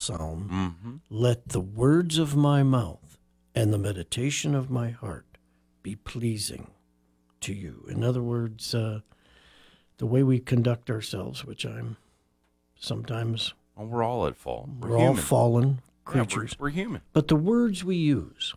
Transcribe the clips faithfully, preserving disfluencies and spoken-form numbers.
psalm, Mm-hmm. let the words of my mouth and the meditation of my heart be pleasing to you. In other words, uh, the way we conduct ourselves, which I'm sometimes, Well, we're all at fault. We're, we're all human. fallen Yeah, we're- creatures. we're, human. But the words we use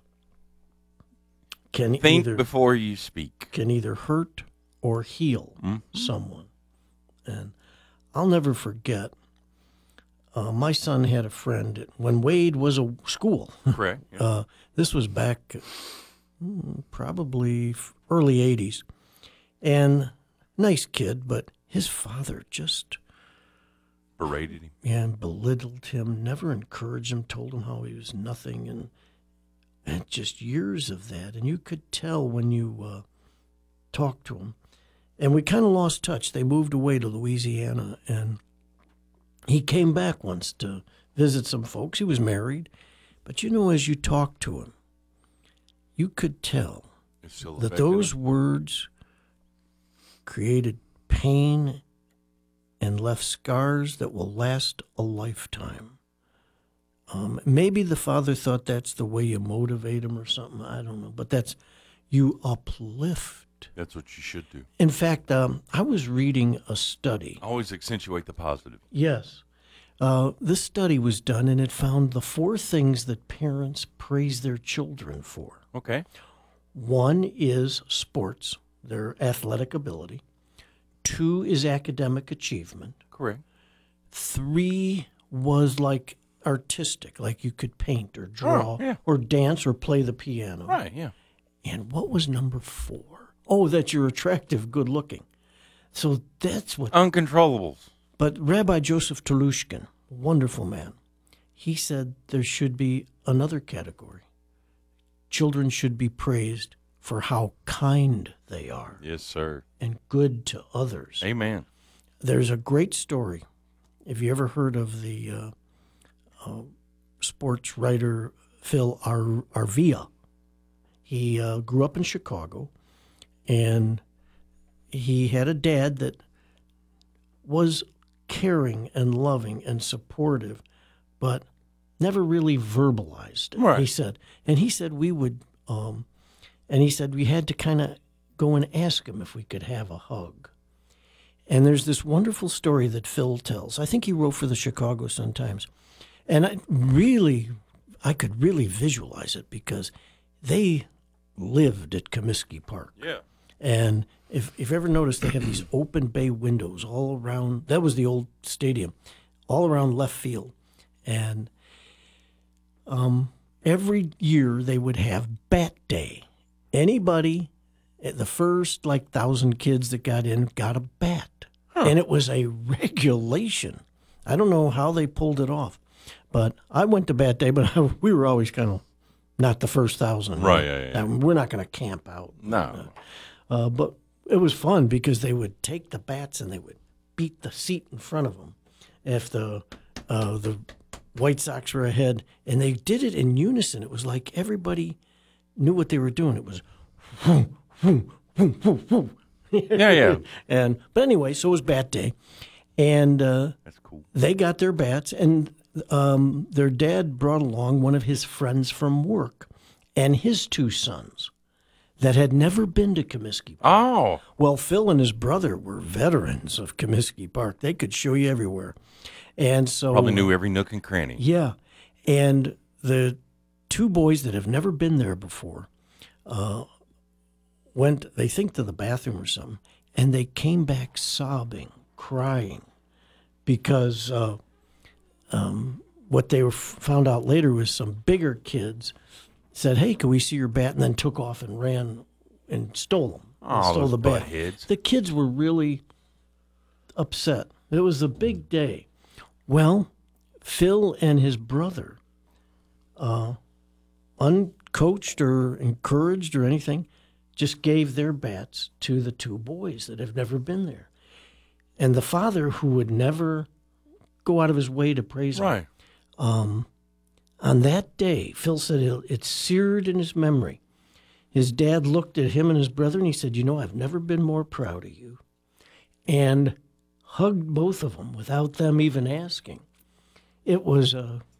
can Think either before you speak. can either hurt or heal Mhm. someone. And I'll never forget, uh, my son had a friend when Wade was a school. Correct. Yeah. Uh, this was back mm, probably f- early eighties. And nice kid, but his father just Berated him. yeah, belittled him, never encouraged him, told him how he was nothing. And, and just years of that. And you could tell when you uh, talked to him. And we kind of lost touch. They moved away to Louisiana, and he came back once to visit some folks. He was married. But, you know, as you talked to him, you could tell It's still that affecting those him. words created pain and left scars that will last a lifetime. Um, maybe the father thought that's the way you motivate him or something. I don't know. But that's, you uplift. That's what you should do. In fact, um, I was reading a study. Always accentuate the positive. Yes. Uh, this study was done, and it found the four things that parents praise their children for. Okay. One is sports, their athletic ability. Two is academic achievement. Correct. Three was like artistic, like you could paint or draw Oh, yeah. or dance or play the piano. Right, yeah. And what was number four? Oh, that you're attractive, good looking. So that's what. Uncontrollables. But Rabbi Joseph Telushkin, wonderful man, he said there should be another category. Children should be praised for how kind they are Yes, sir. and good to others. Amen. There's a great story. Have you ever heard of the uh, uh, sports writer Phil Ar- Arvia? He uh, grew up in Chicago, and he had a dad that was caring and loving and supportive, but never really verbalized it. Right. He said, and he said we would, um, and he said we had to kind of go and ask him if we could have a hug. And there's this wonderful story that Phil tells. I think he wrote for the Chicago Sun-Times. And I really, I could really visualize it because they lived at Comiskey Park. Yeah. And if if you ever noticed, they have these open bay windows all around. That was the old stadium, all around left field. And um, every year they would have bat day. Anybody, the first like thousand kids that got in got a bat. Huh. And it was a regulation. I don't know how they pulled it off. But I went to bat day, but I, we were always kind of not the first thousand. Right, yeah, yeah. And we're not going to camp out. No. Uh, but it was fun because they would take the bats and they would beat the seat in front of them if the uh, the White Sox were ahead. And they did it in unison. It was like everybody knew what they were doing. It was whoo, whoo, whoo, whoo, whoo. Yeah, yeah. And but anyway, so it was bat day, and uh, That's cool. they got their bats, and um, their dad brought along one of his friends from work and his two sons that had never been to Comiskey Park. Oh. Well, Phil and his brother were veterans of Comiskey Park. They could show you everywhere. And so Probably knew every nook and cranny. yeah. And the two boys that have never been there before uh, went, they think, to the bathroom or something, and they came back sobbing, crying, because uh, um, what they were found out later was some bigger kids said, "Hey, can we see your bat?" and then took off and ran and stole them. and Oh, stole those the bat. buttheads. The kids were really upset. It was a big day. Well, Phil and his brother, uh, uncoached or encouraged or anything, just gave their bats to the two boys that have never been there. And the father, who would never go out of his way to praise him, Right. um, on that day, Phil said it, it seared in his memory. His dad looked at him and his brother, and he said, "You know, I've never been more proud of you," and hugged both of them without them even asking. It was a